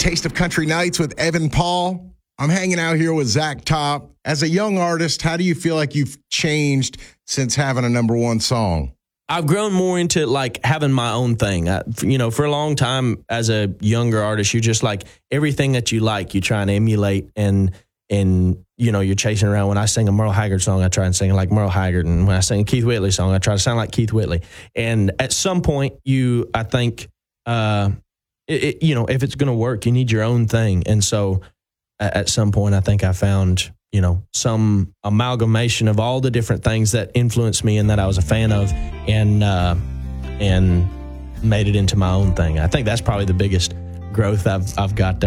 Taste of Country Nights with Evan Paul. I'm hanging out here with Zach Top. As a young artist, how do you feel like you've changed since having a number one song? I've grown more into like having my own thing. For a long time as a younger artist, you're just like everything that you like, you try and emulate and you're chasing around. When I sing a Merle Haggard song, I try and sing like Merle Haggard. And when I sing a Keith Whitley song, I try to sound like Keith Whitley. And at some point, I think, if it's going to work, you need your own thing. And so at some point, I think I found, some amalgamation of all the different things that influenced me and that I was a fan of and made it into my own thing. I think that's probably the biggest growth I've got there.